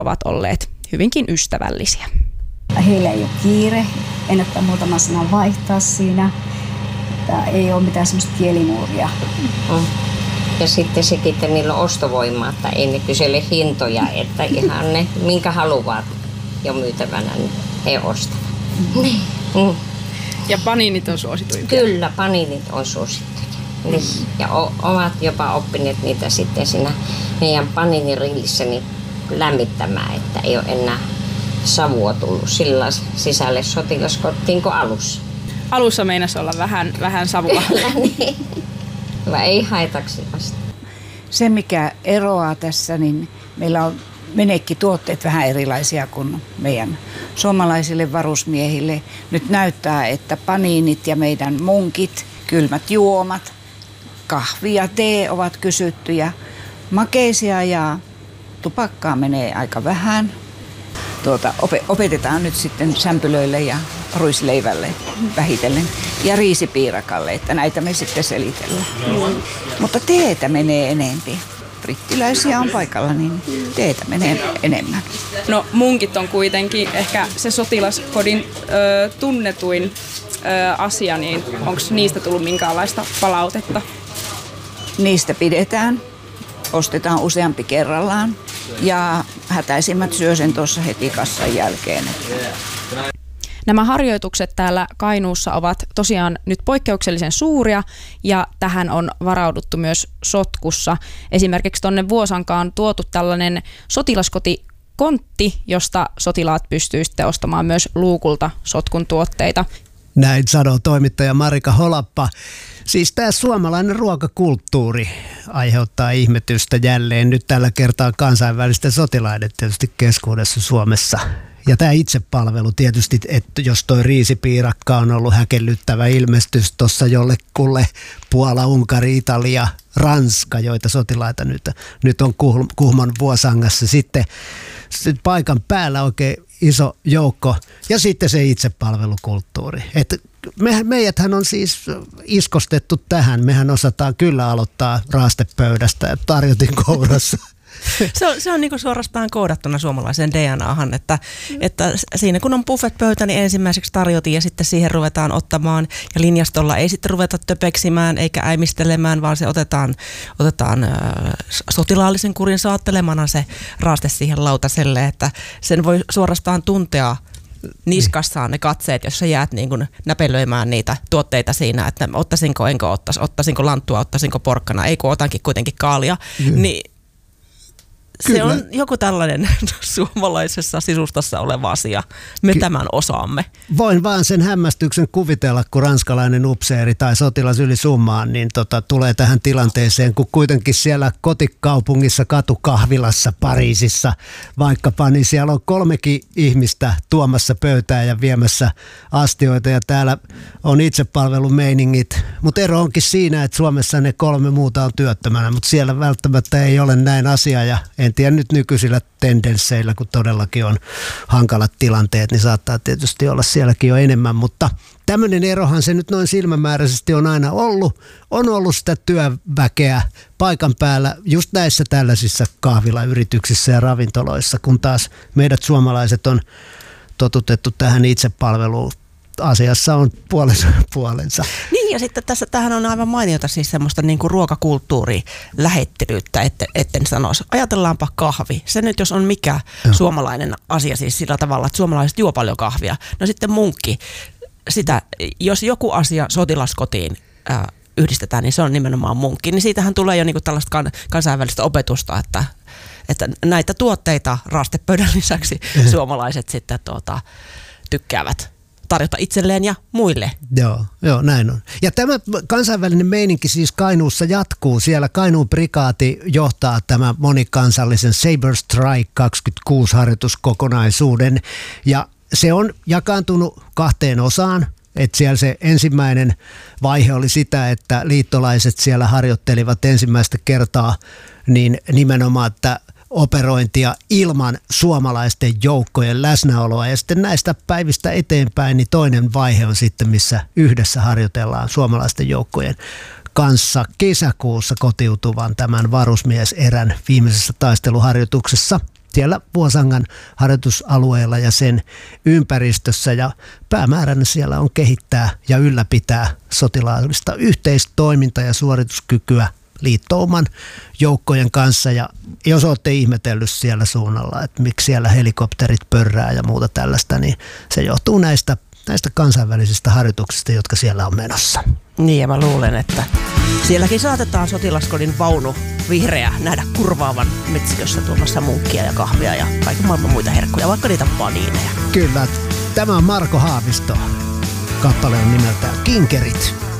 ovat olleet hyvinkin ystävällisiä. Heillä ei ole kiire, ennättää muutama sana vaihtaa siinä. Ei ole mitään semmoista kielimuuria. Ja sitten sekin, että niillä on ostovoimaa, että ei ne kysele hintoja, että ihan ne, minkä haluavat jo myytävänä, niin he ostavat. Ja paniinit on suosituja. Kyllä, paniinit on suosittuja. Niin. Ja ovat jopa oppineet niitä sitten siinä meidän paniinirillissä niin lämmittämään, että ei ole enää savua tullut sillä sisälle sotilaskottiin kuin alussa. Alussa meinasi olla vähän savua. Niin. Vai ei haitaksi vasta. Se, mikä eroaa tässä, niin meillä on menekkituotteet vähän erilaisia kuin meidän suomalaisille varusmiehille. Nyt näyttää, että paniinit ja meidän munkit, kylmät juomat, kahvi ja tee ovat kysyttyjä. Makeisia ja tupakkaa menee aika vähän. Opetetaan nyt sitten sämpylöille ja ruisleivälle vähitellen ja riisipiirakalle, että näitä me sitten selitellään. Mutta teetä menee enempi. Brittiläisiä on paikalla, niin teetä menee enemmän. No munkit on kuitenkin ehkä se sotilaskodin tunnetuin asia, niin onko niistä tullut minkäänlaista palautetta? Niistä pidetään, ostetaan useampi kerrallaan ja hätäisimmät syö sen tuossa heti kassan jälkeen. Nämä harjoitukset täällä Kainuussa ovat tosiaan nyt poikkeuksellisen suuria ja tähän on varauduttu myös sotkussa. Esimerkiksi tuonne Vuosankaan on tuotu tällainen sotilaskotikontti, josta sotilaat pystyy sitten ostamaan myös luukulta sotkun tuotteita. Näin sanoo toimittaja Marika Holappa. Siis tämä suomalainen ruokakulttuuri aiheuttaa ihmetystä jälleen nyt tällä kertaa kansainvälisten sotilaiden tietysti keskuudessa Suomessa. Ja tämä itsepalvelu tietysti, että jos toi riisipiirakka on ollut häkellyttävä ilmestys tuossa jollekulle Puola, Unkari, Italia, Ranska, joita sotilaita nyt on Kuhmon Vuosangassa. Sitten paikan päällä oikein iso joukko ja sitten se itsepalvelukulttuuri. Että meidäthän on siis iskostettu tähän. Mehän osataan kyllä aloittaa raastepöydästä ja tarjotin kourassa. Se on niin kuin suorastaan koodattuna suomalaiseen DNAhan, että siinä kun on buffet-pöytä, niin ensimmäiseksi tarjotin ja sitten siihen ruvetaan ottamaan. Ja linjastolla ei sitten ruveta töpeksimään eikä äimistelemään, vaan se otetaan sotilaallisen kurin saattelemana se raaste siihen lautaselle, että sen voi suorastaan tuntea niskassaan ne katseet, jos sä jäät niin kuin näpelöimään niitä tuotteita siinä, että ottaisinko, enkö ottaisinko lanttua, ottaisinko porkkana, ei kun otankin kuitenkin kaalia, niin kyllä. Se on joku tällainen suomalaisessa sisustassa oleva asia. Me tämän osaamme. Voin vaan sen hämmästyksen kuvitella, kun ranskalainen upseeri tai sotilas yli summaan niin tulee tähän tilanteeseen, kun kuitenkin siellä kotikaupungissa katukahvilassa Pariisissa vaikkapa, niin siellä on 3 ihmistä tuomassa pöytää ja viemässä astioita ja täällä on itsepalvelumeiningit. Mutta ero onkin siinä, että Suomessa ne 3 muuta on työttömänä, mutta siellä välttämättä ei ole näin asia ja en tiedä nyt nykyisillä tendensseillä, kun todellakin on hankalat tilanteet, niin saattaa tietysti olla sielläkin jo enemmän, mutta tämmöinen erohan se nyt noin silmämääräisesti on aina ollut. On ollut sitä työväkeä paikan päällä just näissä tällaisissa kahvilayrityksissä ja ravintoloissa, kun taas meidät suomalaiset on totutettu tähän itsepalveluun. Asiassa on puolensa. Niin ja sitten tähän on aivan mainiota siis semmoista niin kuin ruokakulttuurilähettelyyttä, etten sanoisi. Ajatellaanpa kahvi. Se nyt jos on mikä suomalainen asia siis sillä tavalla, että suomalaiset juo paljon kahvia. No sitten munkki. Sitä, jos joku asia sotilaskotiin yhdistetään, niin se on nimenomaan munkki. Niin siitähän tulee jo niin kuin tällaista kansainvälistä opetusta, että näitä tuotteita raastepöydän lisäksi suomalaiset sitten tykkäävät tarjota itselleen ja muille. Joo, näin on. Ja tämä kansainvälinen meininki siis Kainuussa jatkuu. Siellä Kainuun prikaati johtaa tämä monikansallisen Saber Strike 26 harjoituskokonaisuuden. Ja se on jakaantunut 2 osaan. Että siellä se ensimmäinen vaihe oli sitä, että liittolaiset siellä harjoittelivat ensimmäistä kertaa niin nimenomaan, että operointia ilman suomalaisten joukkojen läsnäoloa. Ja sitten näistä päivistä eteenpäin, niin toinen vaihe on sitten, missä yhdessä harjoitellaan suomalaisten joukkojen kanssa kesäkuussa kotiutuvan tämän varusmieserän viimeisessä taisteluharjoituksessa. siellä Vuosangan harjoitusalueella ja sen ympäristössä. Ja päämääränä siellä on kehittää ja ylläpitää sotilaallista yhteistoimintaa ja suorituskykyä liittouman joukkojen kanssa. Ja jos olette ihmetellyt siellä suunnalla, että miksi siellä helikopterit pörrää ja muuta tällaista, niin se johtuu näistä kansainvälisistä harjoituksista, jotka siellä on menossa. Niin, ja mä luulen, että sielläkin saatetaan sotilaskodin vaunu vihreä nähdä kurvaavan metsikössä tuomassa munkkia ja kahvia ja kaiken maailman muita herkkuja, vaikka niitä paniineja. Kyllä, tämä on Marko Haavisto. Kappale on nimeltään Kinkerit.